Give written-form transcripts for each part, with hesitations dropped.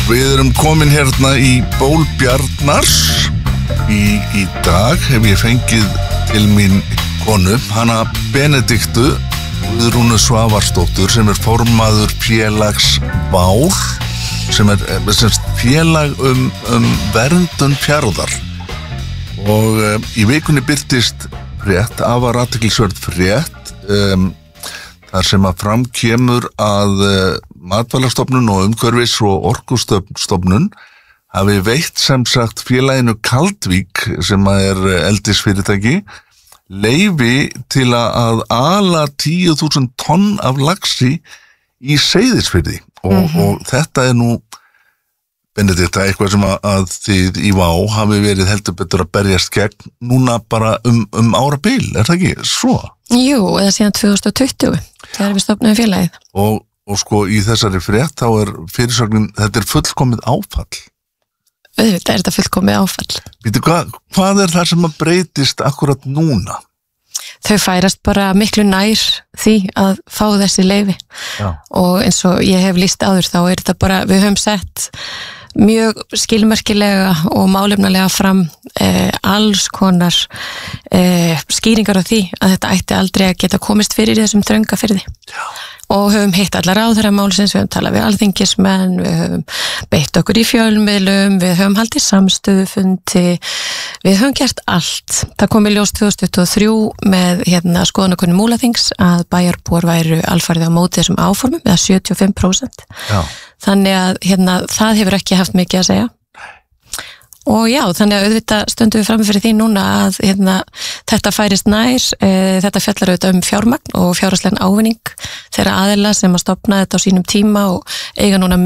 Við erum komin hérna í Ból Bjarnars. Í dag hef ég fengið til mín konu, hana Benediktu Guðrúnu Svavarsdóttur, sem formaður félags Vál, sem félag verndun Fjarðar. Og í vikunni birtist frétt, afar athyglisverð frétt, þar sem að fram kemur að Matvælastofnun og Umhverfis- og Orkustofnun hafi veitt sem sagt félaginu Kaldvík, sem eldisfyrirtæki, leyfi til að ala 10.000 tonn af laxi í Seyðisfirði. Og þetta nú, Benedikta, eitthvað sem að þið í Vá hafi verið heldur betur að berjast gegn núna bara árabil, það ekki svo? Jú, eða síðan 2020, þegar við stofnum félagið. Og sko í þessari frétt þá fyrirsögnin, þetta fullkomið áfall. Auðvitað þetta fullkomið áfall. Býtu, hvað það sem að breytist akkurat núna? Þau færast bara miklu nær því að fá þessi leyfi. Já. Og eins og ég hef lýst áður þá þetta bara, við höfum sett mjög skilmerkilega og málefnalega fram alls konar skýringar á því að þetta ætti aldrei að geta komist fyrir í þessum þrönga firði. Já. Og höfum hitt allar ráðherra málsins, við höfum talað við alþingismenn, við höfum beitt okkur í fjölmiðlum, við höfum haldið samstöðufundi, við höfum gert allt. Það kom í ljós 2023 með skoðanakönnun Múlaþings að bæjarbúar væru alfarið á móti þessum áformum, eða 75%. Já. Þannig að það hefur ekki haft mikið að segja. Og já, þannig að auðvitað stöndum við fram fyrir því núna að þetta færist nær, þetta fjallar auðvitað fjármagn og fjárhagslegan ávinning þeirra aðila sem að stofna þetta á sínum tíma og eiga núna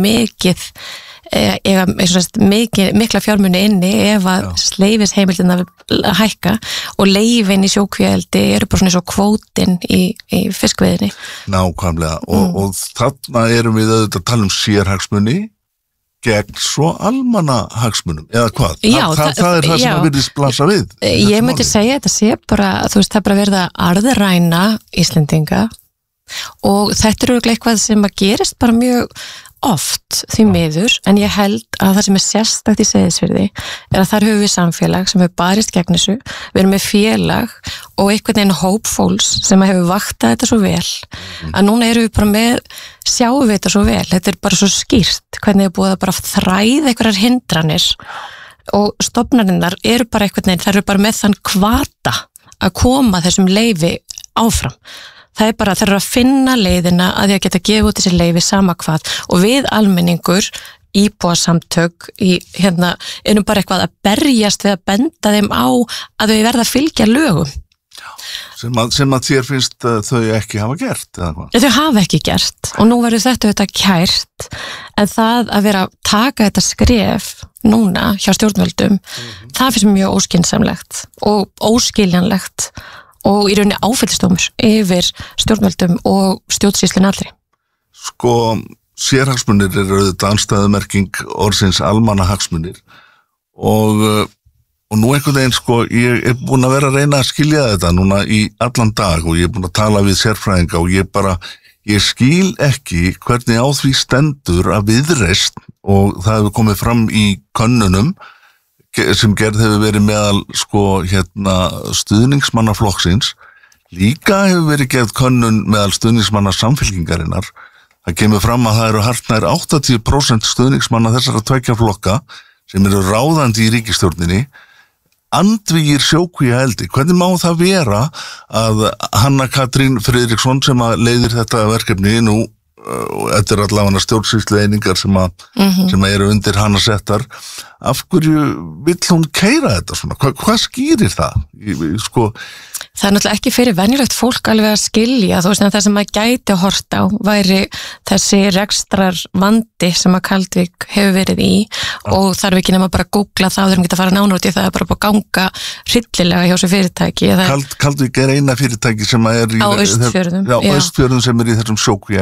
mikla fjármuni inni ef að leyfisheimildin að hækka og leyfin í sjókvíaeldi eru bara svona eins og kvótinn í fiskveiðinni. Nákvæmlega, og þarna erum við auðvitað að tala sérhagsmuni gegn svo almannahagsmunum, eða hvað? Já, það það sem að virðist blasa við. Ég myndi segja þetta sé bara, það bara verið að arðræna Íslendinga og þetta örugglega eitthvað sem að gerist bara mjög oft því miður, en ég held að það sem sérstakt í Seyðisfirði að þar höfum við samfélag sem hefur barist gegn þessu, við erum með félag og einhvern veginn hóp fólks sem hefur vaktað þetta svo vel að núna erum við bara sjáum við þetta svo vel, þetta bara svo skýrt hvernig búið að bara þræða einhverjar hindranir og stofnarinnar eru bara einhvern veginn, þær eru bara með þann hvata að koma þessum leyfi áfram. Það bara, þeir eru að finna leiðina að því að geta gefið út þessi leyfi sama hvað og við almenningur, íbúasamtök erum bara eitthvað að berjast við að benda þeim á að þau verða að fylgja lögum. Sem að þér finnst þau ekki hafa gert, eða hvað? Þau hafa ekki gert og nú verður þetta kært, en það að vera að taka þetta skref núna hjá stjórnvöldum, það finnst mjög óskynsamlegt og óskiljanlegt og í rauninni áfellisdómur yfir stjórnvöldum og stjórnsýslun allri. Sko, sérhagsmunir eru auðvitað andstæðumerking orðsins almannahagsmunir og nú einhvern veginn, sko, ég búin að vera að reyna að skilja þetta núna í allan dag og ég búin að tala við sérfræðinga og ég skil ekki hvernig á því stendur að Viðreisn, og það hefur komið fram í könnunum sem gerð hefur verið meðal stuðningsmannaflokksins, líka hefur verið gerð könnun meðal stuðningsmanna Samfylkingarinnar. Það kemur fram að það eru hartnær 80% stuðningsmanna þessara tveggja flokka sem eru ráðandi í ríkisstjórninni andvígir sjókvíaeldi. Hvernig má það vera að Hanna Katrín Friðriksson sem að leiðir þetta verkefni nú, þetta allavega stjórnsýslueiningar sem eru undir hana settar, af hverju vill hún keyra þetta svona? Hvað skýrir það? Það náttúrulega ekki fyrir venjulegt fólk alveg að skilja, það sem að gæti að horta á væri þessi rekstrar vandi sem að Kaldvík hefur verið í og þarf ekki nema bara að googla það og þurfum ekki að fara nánar út í það er bara að ganga hryllilega hjá þessu fyrirtæki. Kaldvík eina fyrirtæki sem er í á Austfjörðum. Austfjörðum sem er í þessum sjókvíaeldisrekstri.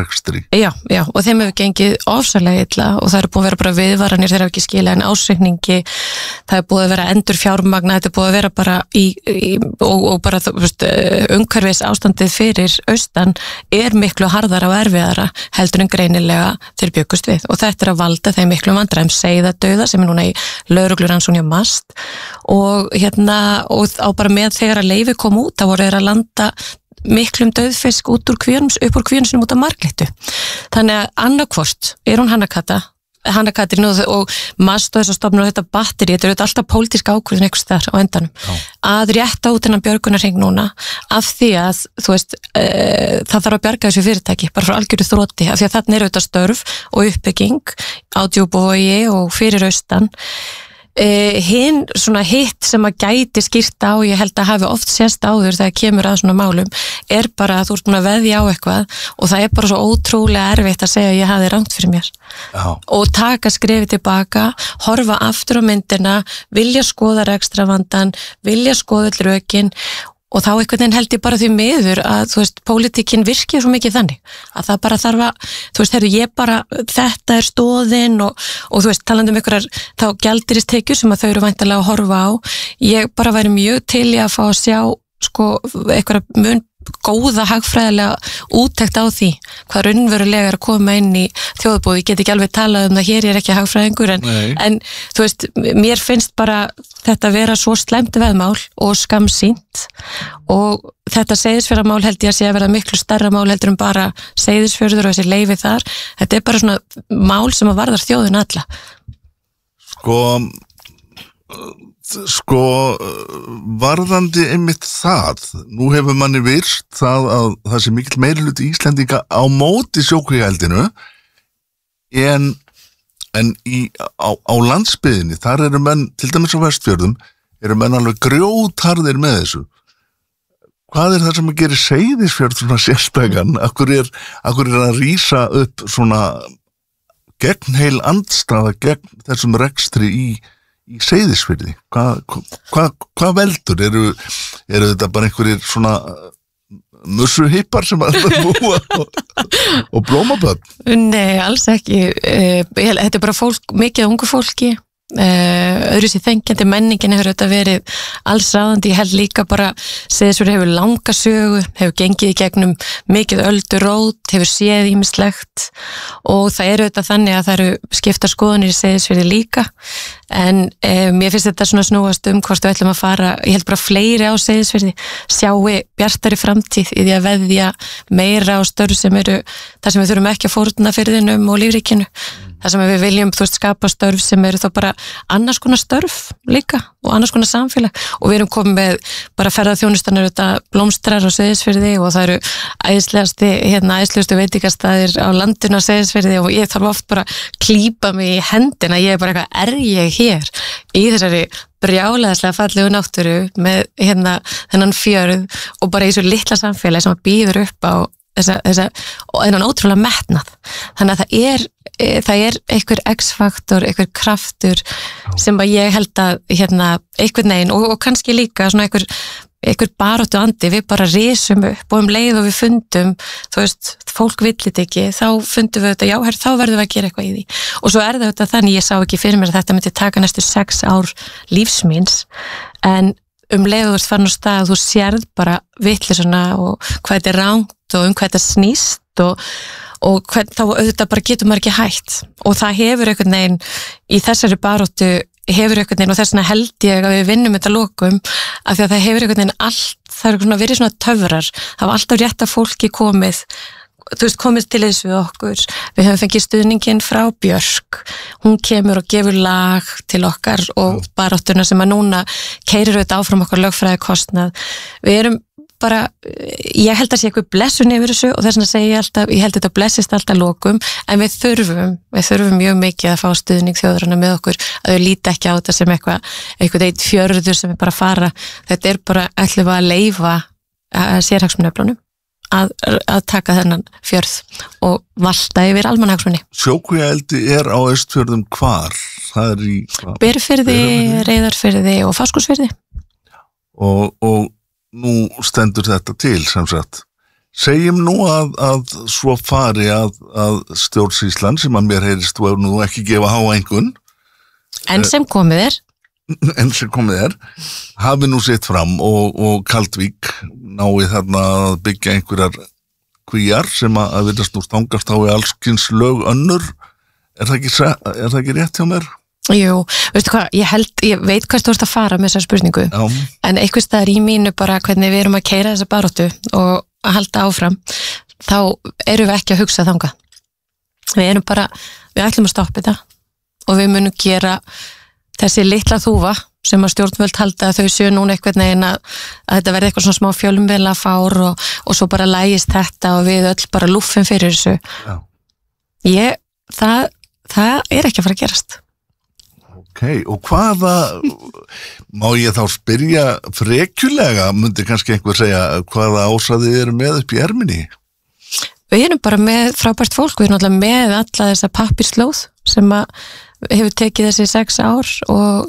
rekstri. Já, og þeim hefur gengið ofsalega illa og það eru búið að vera bara viðvaranir, þeir hafa ekki skilað en ásreikningi, það er búið að vera endur fjármagna, þetta er búið að vera bara og bara umhverfis ástandið fyrir austan er miklu harðara og erfiðara heldur en greinilega þeir bjökkust við og þetta er að valda þeim miklu vandræðum seiðadauða sem er núna í lögreglurannsókn hjá MAST og og á bara með þegar að leyfi kom út, þá voru þeir að landa miklum dauðfisk upp úr kvjörnum sinum út af Margrétu. Þannig að annarkvort er hún Hanna Katrín og MAST og þess að stofna þetta batteri, þetta er alltaf pólitísk ákvörðun einhvers þar á endanum. Að rétta út þennan björgunarhring núna af því að, þú veist, það þarf að bjarga þessu fyrirtæki, bara frá algjöru þroti, af því að þarna eru þetta störf og uppbygging á Djúpavogi og fyrir austan. Hinn svona hitt sem að gæti skýrt á, ég held að hafi oft sést áður þegar kemur að svona málum, er bara að þú ert búin að veðja á eitthvað og það er bara svo ótrúlega erfitt að segja að ég hafi rangt fyrir mér. Og taka skrefið tilbaka, horfa aftur á myndina, vilja skoða rekstravandan, vilja skoða öll rökin og þá einhvern veginn held ég bara því miður að, þú veist, pólitíkin virkir svo mikið þannig að það bara þarf að, þú veist, þetta er stóðin og þú veist, talandi einhverjar þá gjaldeyristekjur sem að þau eru væntanlega að horfa á, ég bara væri mjög til í að fá að sjá, sko, einhverja mun góða hagfræðilega úttekt á því hvað raunverulega er að koma inn í þjóðarbúið, ég get ekki alveg talað um það hér, ég er ekki hagfræðingur en þú veist, mér finnst bara þetta vera svo slæmt veðmál og skammsýnt og þetta Seyðisfjarðarmál held ég að sé að verða miklu stærra mál heldur en bara Seyðisfjörður og þessi leyfi þar, þetta er bara svona mál sem að varðar þjóðin alla. Sko, varðandi einmitt það, nú hefur manni virst það að það sé mikill meirihluti Íslendinga á móti sjókvíaeldinu en á landsbyggðinni, þar eru menn, til dæmis á Vestfjörðum, eru menn alveg grjótharðir með þessu. Hvað er það sem að gera Seyðisfjörð svona sérstakann? Akkur er að rísa upp svona gegnheil andstaða gegn þessum rekstri í Seyðisfirði? Hvað veldur? Eru þetta bara einhverjir svona mussuhippar sem að búa og blómaböfn? Nei, alls ekki. Þetta er bara fólk, mikið ungu fólki, öðru sér þengjandi, menningin hefur þetta verið alls ráðandi, ég held líka bara Seyðisfjörður hefur langa sögu, hefur gengið í gegnum mikið öldurót, hefur séð ýmislegt og það eru þetta þannig að það eru skiptar skoðanir í Seyðisfjörði líka en mér finnst þetta svona snúast hvort við ætlum að fara, ég held bara fleiri á Seyðisfjörði sjáu bjartari framtíð í því að veðja meira á störf sem eru það sem við þurfum ekki að fórna firðinum og lífríkinu, það sem við viljum, þú veist, skapa störf sem eru þá bara annars konar störf líka og annars konar samfélag og við erum komið með bara ferðaþjónustan eru þetta blómstrar á Seyðisfirði og það eru æðislegustu veitingastæðir á landinu á Seyðisfirði og ég þarf oft bara klípa mig í hendina, ég er bara eitthvað, er ég hér í þessari brjálæðislega fallegu náttúru með þennan fjörð og bara í svo litla samfélagi sem að býður upp á þessa og einan ótrúlega metnað, þannig að það er einhver X-faktor, einhver kraftur sem að ég held að einhvern veginn og kannski líka svona einhver baráttu andi, við bara risum upp og leið og við fundum, þú veist, fólk vill þetta ekki, þá fundum við þetta, já, þá verðum við að gera eitthvað í því og svo er þetta þannig, ég sá ekki fyrir mér að þetta myndi taka næstu 6 ár lífsmíns, en leið og þú ert farin á stað, þú sérð bara vitleysurna og hvað þetta er rangt og hvað þetta snýst og þá auðvitað bara getur maður ekki hætt og það hefur einhvern veginn í þessari baráttu hefur einhvern veginn og þess vegna held ég að við vinnum þetta lokum af því að það hefur einhvern veginn það er verið svona töfrar, það var alltaf rétt að fólki komið til þess við okkur, við höfum fengið stuðningin frá Björk, hún kemur og gefur lag til okkar og baráttuna sem að núna keyrir auðvitað áfram okkar lögfræði kostnað, við erum bara, ég held að sé eitthvað blessun yfir þessu og þess vegna segi ég alltaf, ég held að þetta blessist alltaf lokum, en við þurfum mjög mikið að fá stuðning þjóðrana með okkur, að þau líta ekki á þetta sem eitthvað eitt fjörður sem er bara að fara, þetta er bara ætlum að leyfa sérhagsmunaröflunum að taka þennan fjörð og valta yfir almannahagsmuni. Sjókvíaeldi er á Austfjörðum hvar? Það er í Berufirði, Reyðarfirði og Fáskrúðsfirði. Og nú stendur þetta til sem sagt Segjum nú að svo fari að stjórnsýslan sem að mér heyrist og nú ekki gefa háengun en sem komið er hafi nú sitt fram og Kaldvík nái þarna að byggja einhverjar kvíar sem að virðast nú stangast á í allskins lög önnur. Er það ekki rétt hjá mér? Jú, veistu hvað, ég veit hvað þú ert að fara með þessa spurningu. Já. En einhvers staðar í mínu bara hvernig við erum að keyra þessa baráttu og að halda áfram, þá erum við ekki að hugsa þangað. Við ætlum að stoppa þetta og við munum gera þessi litla þúfa sem að stjórnvöld halda að þau séu núna einhvern veginn að þetta verði eitthvað svona smá fjölmiðla fár og svo bara lægist þetta og við öll bara lúffum fyrir þessu. Já. Það er ekki að fara að gerast. Ok, og má ég þá spyrja frekjulega, myndi kannski einhver segja hvaða ásaðið eru með upp í erminni? Við erum bara með frábært fólk, við erum alltaf með alla þessa pappírslóð sem að hefur tekið þessi 6 ár og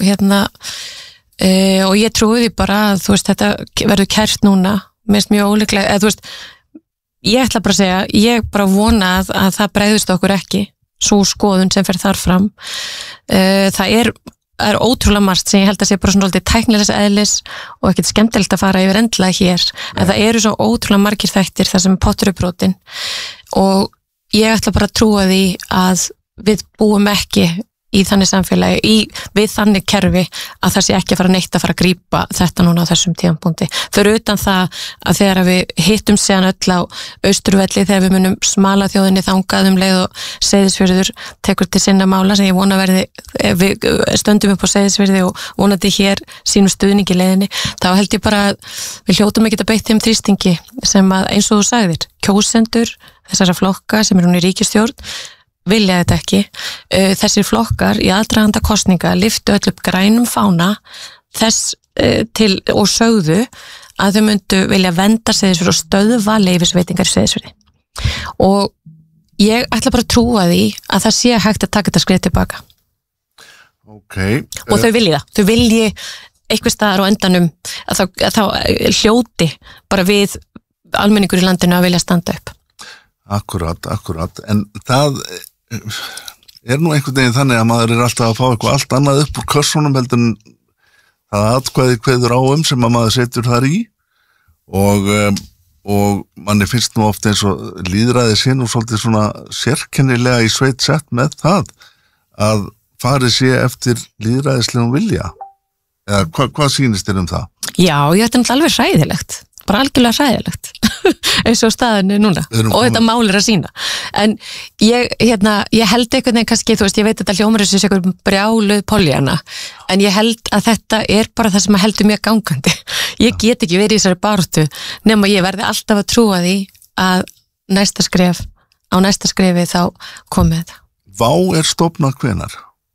og ég trúi því bara að þetta verður kært núna, minnst mjög ólíklega, eða ég ætla bara að segja, ég bara vona að það bregðust okkur ekki, svo skoðun sem fer þar fram. Það er ótrúlega margt sem ég held að sé bara svona alltaf tæknilegs eðlis og ekkert skemmtilegt að fara yfir endilega hér, en það eru svo ótrúlega margir þættir þar sem pottur er brotin og ég ætla bara að trúa því að við búum ekki í þannig samfélagi, við þannig kerfi að það sé ekki að fara að grípa þetta núna á þessum tímapunkti. Fyrir utan það að þegar við hittum síðan öll á Austurvelli þegar við munum smala þjóðinni þangað leið og Seyðisfjörður tekur til sinna mála sem ég vona verði, við stöndum upp á Seyðisfjörði og vonandi hér sínum stuðningi leiðinni, þá held ég bara að við hljótum ekki að beita þeim þrýstingi sem að eins og þú sagðir, kjósendur þessara flokka sem eru núna í ríkisstjórn vilja þetta ekki. Þessir flokkar í aðdraganda kosninga lyftu öll upp grænum fána þess til og sögðu að þau myndu vilja venda Seyðisfjörð og stöðva leyfisveitingar í Seyðisfjörði. Og ég ætla bara að trúa því að það sé hægt að taka þetta skrið tilbaka. Okay. Og þau vilji það. Þau vilji einhvers staðar á endanum að þá hljóti bara við almenningur í landinu að vilja standa upp. Akkurat. En það er nú einhvern veginn þannig að maður er alltaf að fá eitthvað allt annað upp úr kössunum heldur en það atkvæði kveður á sem að maður setur þar í og manni finnst nú oft eins og lýðræði sinn og svolítið svona sérkennilega í sveit sett með það að farið sé eftir lýðræðislegum vilja. Eða hvað sýnist þér það? Já, ég ætti náttúrulega alveg hræðilegt. Bara algjörlega hræðilegt eins og staðinu núna og þetta mál er að sína en ég held einhvern veginn kannski, ég veit að þetta hljómar þessu einhver brjáluð Pollyanna en ég held að þetta er bara það sem heldur mér gangandi. Ég get ekki verið í þessari baráttu nema ég verði alltaf að trúa því að næsta skrefi þá komið þetta. Vá er stofnað hvenær?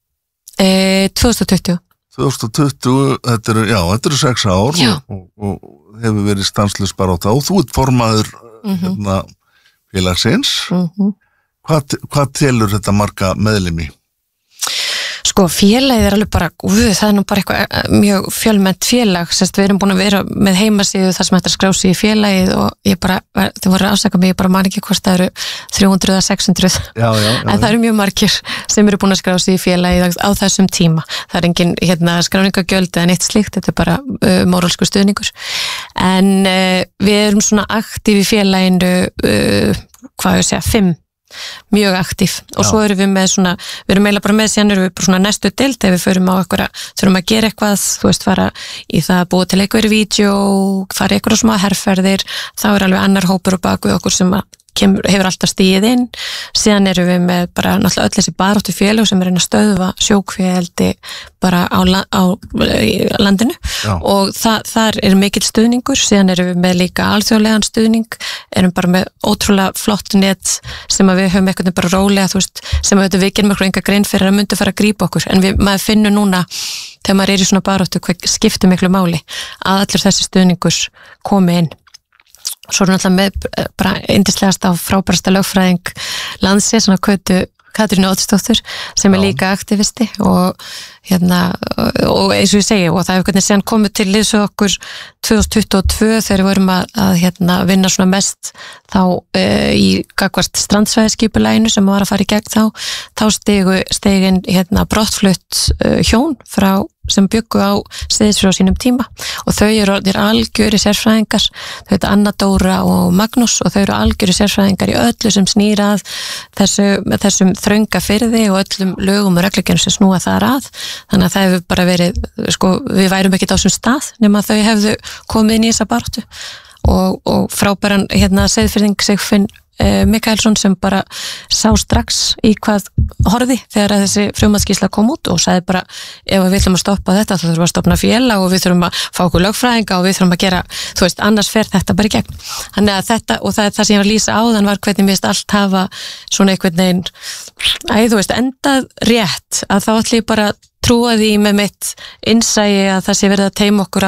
2020. 2020, þetta eru 6 ár og hefur verið stanslaus barátta og þú ert formaður félagsins. Hvað telur þetta marga meðlimi? Sko, félagið er alveg bara, það er nú bara eitthvað mjög fjölmennt félag, við erum búin að vera með heimasíðu þar sem þetta skrá sig í félagið og ég bara, þau voru að afsaka mig, ég bara man ekki hvort það eru 300 eða 600, en það eru mjög margir sem eru búin að skrá sig í félagið á þessum tíma. Það er engin skráningagjöld eða neitt slíkt, þetta er bara móralskur stuðningur. En við erum svona aktív í félaginu, 5 mjög aktív og svo erum við með svona, við erum eiginlega bara með síðan erum við bara svona næstu deild ef við förum á eitthvað, þurfum að gera eitthvað, fara í það að búa til eitthvað vídeo, fara eitthvað smá herferðir, þá er alveg annar hópur og bak við okkur sem hefur alltaf stigið inn, síðan erum við með bara náttúrulega öll þessi baráttu félög sem er að stöðva sjókvíaeldi bara á landinu og þar er mikill stuðningur, síðan erum við með líka alþjóðlegan stuðning, erum bara með ótrúlega flott net sem að við höfum eitthvað bara rólega, sem að við gerum eitthvað enga grein fyrir að myndi fara að grípa okkur, en maður finnur núna þegar maður er í svona baráttu hvað skiptir miklu máli að allur þessi stuðningur komi inn. Svo er náttúrulega með bara yndislegast á frábærasta lögfræðing landsins, svona Kötu Katrínu Oddsdóttur sem líka aktivisti og eins og ég segi, og það hefur hvernig síðan komið til liðs okkur 2022 þegar við vorum að vinna svona mest þá í gagnvart strandsvæðisskipulæginu sem var að fara í gegn þá stegin brottflutt hjón frá sem byggu á Seyðisfirði á sínum tíma og þau eru algjöri sérfræðingar, þau heita Anna Dóra og Magnús og þau eru algjöri sérfræðingar í öllu sem snýr að þessum þrönga firði og öllum lögum og reglugerðum sem snúa þar að, þannig að það hefur bara verið, við værum ekkert á þessum stað nema þau hefðu komið inn í þessa baráttu og frábæran Seyðfirðing Sigfinn Mikaelsson sem bara sá strax í hvað horfði þegar þessi frummatsskýrsla kom út og sagði bara ef við ætlum að stoppa þetta þá þurfum við að stofna félag og við þurfum að fá okkur lögfræðinga og við þurfum að gera, annars fer þetta bara í gegn. Þannig að þetta, og það er það sem ég var að lýsa áðan var hvernig mér allt hafa svona einhvern veginn, endað rétt að þá ætlum ég bara að trúa því með mitt innsæi að það sé verið að teyma okkur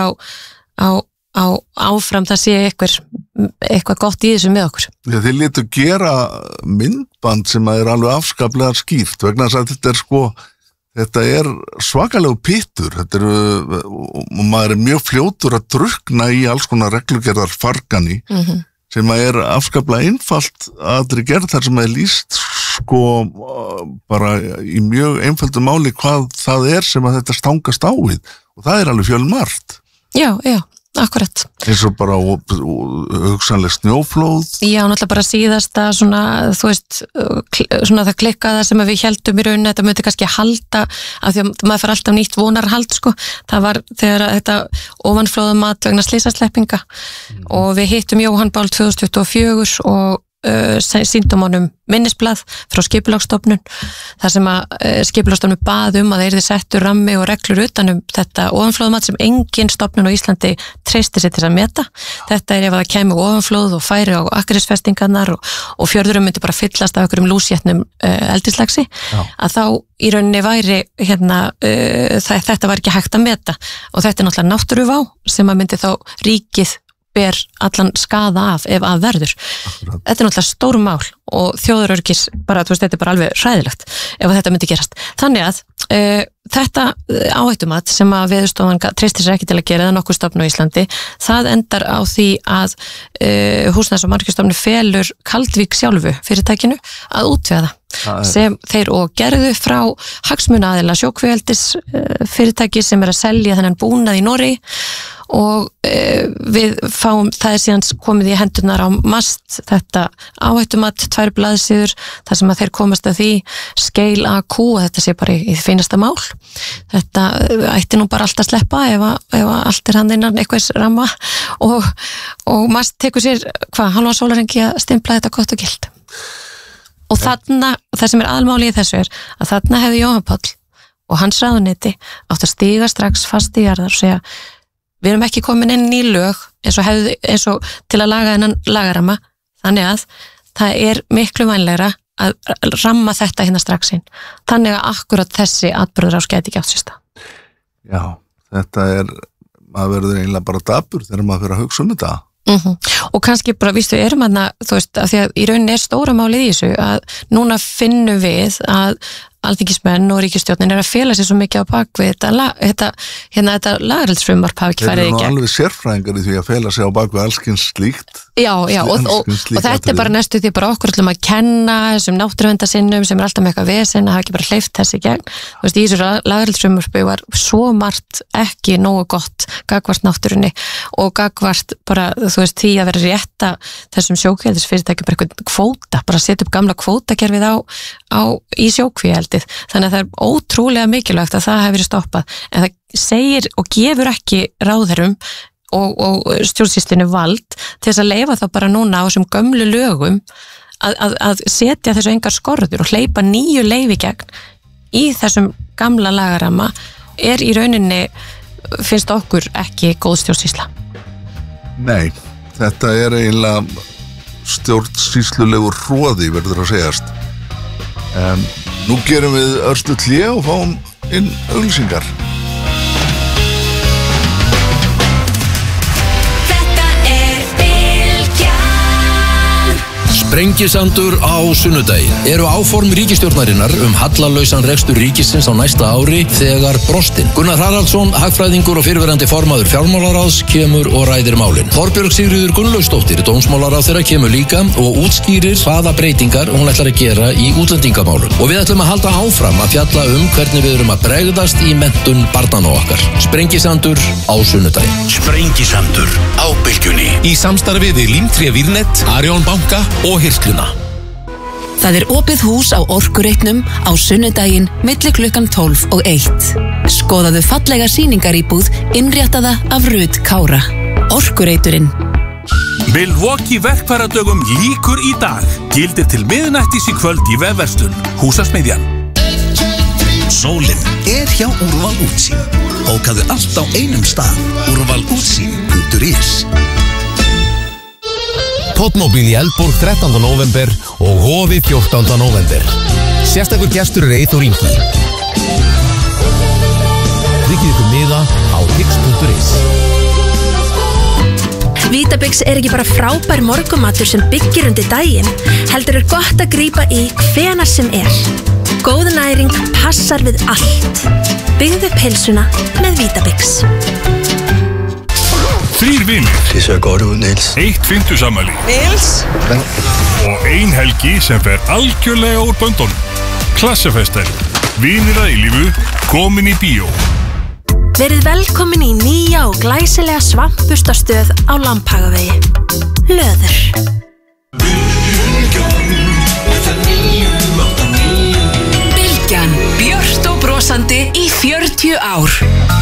á áfram það sé eitthvað gott í þessu með okkur. Já, þið létu gera myndband sem er alveg afskaplega skýrt vegna þess að þetta er svakalegu pittur, og maður er mjög fljótur að drukna í alls konar reglugerðar fargani sem er afskaplega einfalt aðri gerð þar sem er lýst bara í mjög einföldu máli hvað það er sem að þetta stangast á við og það er alveg fjölmargt. Já, akkurat. Eins og bara hugsanlega snjóflóð. Já, náttúrulega bara síðasta svona það klikkaða sem við heldum í rauninni, þetta myndi kannski halda af því að maður fær alltaf nýtt vonarhald það var þegar þetta ofanflóðamat vegna slysasleppinga og við hittum Jóhann Bál 2024 og sýndum honum minnisblað frá Skipulagsstofnun þar sem að Skipulagsstofnun bað að það yrði settur rammi og reglur utan þetta ofanflóðamat sem engin stofnun á Íslandi treysti sér til að meta. Þetta ef það kemur ofanflóð og færi á akkerisfestingarnar og fjörðurum myndi bara fyllast af einhverjum lúsjetnum eldislagsi að þá í rauninni væri þetta var ekki hægt að meta og þetta er náttúrulega náttúruvá sem að myndi þá ríkið ber allan skaða af ef að verður. Akkurat. Þetta er náttúrulega stór mál og þjóðaröryggis bara, þetta er bara alveg hræðilegt ef þetta myndi gerast. Þannig að þetta áhættumat sem að Veðurstofan treystir sér ekki til að gera eða nokkur stofn á Íslandi, það endar á því að Húsnæðis- og mannvirkjastofnun felur Kaldvík sjálfu fyrirtækinu að útveða sem þeir og gerðu frá hagsmunaaðila sjókvíaeldis fyrirtæki sem er að selja þennan búnað í Noregi og við fáum, það er síðan komið í hendurnar á MAST þetta áhættumat, 2 blaðsíður þar sem að þeir komast að því Scale AQ og þetta sé bara í fínasta mál. Þetta ætti nú bara alltaf að sleppa ef allt er hann innan einhvers ramma og MAST tekur sér halvan sólarhring að stimpla þetta gott og gilt. Og þarna, það sem er aðalmáli í þessu er að þarna hefði Jóhann Páll og hans ráðuneyti átt að stíga strax fast í jarðar og segja við erum ekki komin inn í lög eins og til að laga þennan lagarama, þannig að það er miklu vænlegra að ramma þetta hérna strax inn. Þannig að akkurat þessi atburðarás gæti ekki átt sér stað. Já, þetta maður verður eiginlega bara dapur þegar maður fyrir að hugsa þetta. Og kannski bara, erum að því að í rauninni er stóra málið í þessu að núna finnum við að alþingismenn og ríkisstjórnin er að fela sér svo mikið á bakvið þetta lagareldisfrumvarp hafi ekki farið í gegn. Þeir eru nú alveg sérfræðingar í því að fela sig á bakvið allskins slíkt. Já, og þetta er bara næstu því bara okkur ætlum að kenna þessum náttúruverndarsinnum sem er alltaf með eitthvað vesen að hafa ekki bara hleypt þessi í gegn. Í þessu lagareldisfrumvarpi var svo margt ekki nógu gott gagnvart náttúrunni og gagnvart bara, því að vera rétta þessum sjókvíaeldisfyrirtækjum bara eitthvað kvóta, bara setja upp gamla kvótakerfið í sjókvíaeldi. Þannig að það er ótrúlega mikilvægt að það hefur verið stoppað en það segir og gefur ekki ráðherrum og stjórnsýslunni vald til þess að leyfa þá bara núna á þessum gömlu lögum að setja þessu engar skorður og hleypa nýju leyfi gegn í þessum gamla lagarama er í rauninni, finnst okkur ekki góð stjórnsýsla. Nei, þetta er eiginlega stjórnsýslulegur hroði verður að segjast. Nú gerum við örstuð hlé og fáum inn auglýsingar. Þetta er Bylgjan. Sprengisandur á sunnudaginn. Eru áform ríkisstjórnarinnar hallalausan rekstur ríkisins á næsta ári þegar brostin. Gunnar Haraldsson, hagfræðingur og fyrrverandi formaður fjármálaráðs kemur og ræðir málin. Þorbjörg Sigríður Gunnlaugsdóttir, dómsmálaráðherra, kemur líka og útskýrir hvaða breytingar hún ætlar að gera í útlendingamálum. Og við ætlum að halda áfram að fjalla hvernig við erum að bregðast í menntun barnanna okkar. Sprengisandur á sunnudaginn. Sprengisandur á Bylgjunni. Í samstarfi við Límtré Vírnet, Arion banka og Hirsluna. Það opið hús á Orkureitnum á sunnudaginn milli klukkan 12 og 1. Skoðaðu fallega sýningaríbúð innréttaða af Rut Kára. Orkureiturinn. Milwaukee verkfæradögum lýkur í dag. Gildir til miðnættis í kvöld í vefverslun. Húsasmiðjan. Sólin hjá Úrval Útsýn. Bókaðu allt á einum stað. úrvalútsýn.is. Tóttmóbíl í Eldborg 13. november og Hofi 14. november. Sérstakur gestur Eyþór Ingi. Tryggið ykkur miða á tix.is. Vítabix ekki bara frábær morgumatur sem byggir undir daginn, heldur gott að grípa í hvenær sem Góð næring passar við allt. Byggðu upp heilsuna með Vítabix. 3 vinir. Det ser godt ud, Niels. 1 fimmtusamæli. Niels. Og 1 helgi sem fer algjörlega úr böndunum. Klassafestari. Vinir að eilífu, komin í bíó. Verið velkomin í nýja og glæsilega svampustastöð á Lambhagavegi. Löður. Bylgjan, björt og brosandi í 40 ár.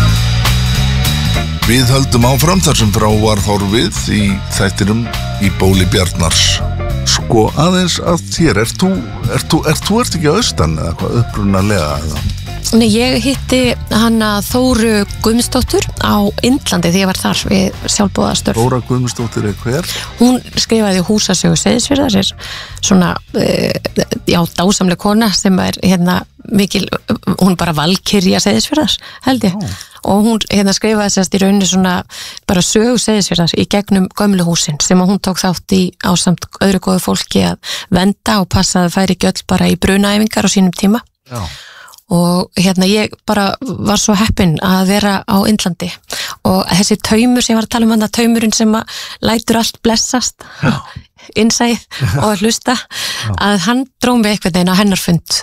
Við höldum áfram þar sem frá var horfið í þættinum í Bóli Bjarnars. Sko aðeins að þér, ert þú ekki á austan eða hvað upprunalega eða? Nei, ég hitti hana Þóru Guðmundsdóttur á Indlandi þegar ég var þar við sjálfboðastörf. Þóra Guðmundsdóttir hver? Hún skrifaði húsasögu Seyðisfjarðar, svona, dásamleg kona sem mikil, hún bara valkyrja Seyðisfjarðar, held ég. Og hún skrifaði sérst í rauninni svona bara sögu Seyðisfjarðar í gegnum gömlu húsin sem hún tók þátt í ásamt öðru góðu fólki að venda og passaði að færi ekki öll bara í brunaæfingar á sínum tíma. Já. Og ég bara var svo heppin að vera á Indlandi og þessi taumur sem ég var að tala um taumurinn sem að lætur allt blessast innsæð og að hlusta að hann dró mig einhvern veginn á hennarfund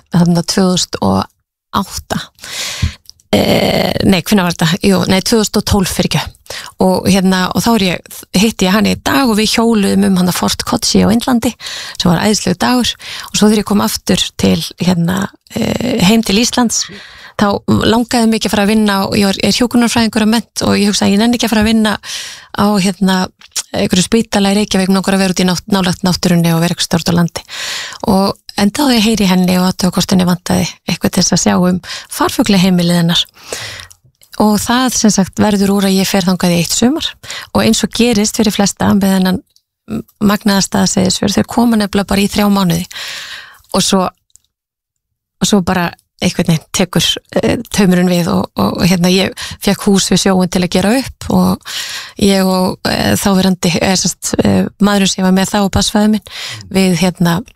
2008 hvenær var þetta? 2012 fyrir ekki og þá hitti ég hann í dag og við hjóluðum hann að Fort Kotschi á Indlandi sem var æðislegu dagur og svo þegar ég kom aftur til heim til Íslands þá langaði mig ekki að fara að vinna og ég hjúkrunarfræðingur að mennt og ég hugsa að ég nenni ekki að fara að vinna á einhverju spítala í Reykjavík nokkur að vera út í nálægt náttúrunni og vera eitthvað stórt á landi og en þá ég heyri henni og aðtöku hvort henni vantaði eitthvað til þess að sjá farfuglaheimilið hennar og það sem sagt verður úr að ég fer þangað í 1 sumar og eins og gerist fyrir flesta með hennan magnaða stað Seyðisfjörð þeir koma nefnilega bara í 3 mánuði og svo bara einhvern veginn tekur taumurinn við og ég fekk hús við sjóin til að gera upp og ég og þáverandi maðurinn sem var með þá og bassfæði minn við